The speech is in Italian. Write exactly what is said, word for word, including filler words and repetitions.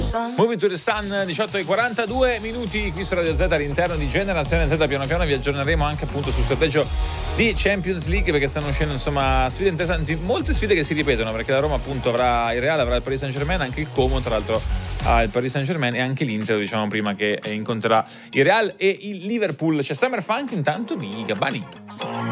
Moving to the Sun, diciotto e quarantadue minuti qui su Radio Z all'interno di Generazione Z. Piano piano vi aggiorneremo anche appunto sul sorteggio di Champions League, perché stanno uscendo insomma sfide interessanti, molte sfide che si ripetono, perché la Roma appunto avrà il Real, avrà il Paris Saint Germain, anche il Como tra l'altro ha il Paris Saint Germain, e anche l'Inter, diciamo prima, che incontrerà il Real e il Liverpool. C'è Summer Funk intanto di Gabbani.